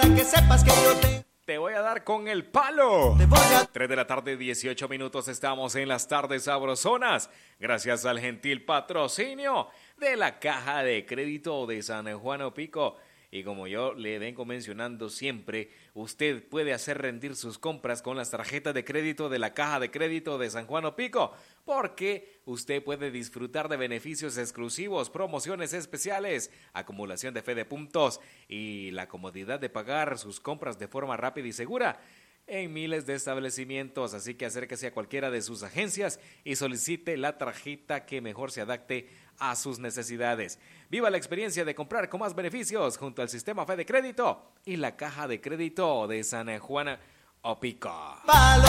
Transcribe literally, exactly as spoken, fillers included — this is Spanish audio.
que sepas que yo te... Te voy a dar con el palo. Te voy a... tres de la tarde, dieciocho minutos, estamos en las tardes sabrosonas. Gracias al gentil patrocinio de la Caja de Crédito de San Juan Opico. Y como yo le vengo mencionando siempre, usted puede hacer rendir sus compras con las tarjetas de crédito de la Caja de Crédito de San Juan Opico, porque usted puede disfrutar de beneficios exclusivos, promociones especiales, acumulación de fe de puntos y la comodidad de pagar sus compras de forma rápida y segura en miles de establecimientos. Así que acérquese a cualquiera de sus agencias y solicite la tarjeta que mejor se adapte a sus necesidades. Viva la experiencia de comprar con más beneficios junto al sistema Fe de Crédito y la Caja de Crédito de San Juan Opico.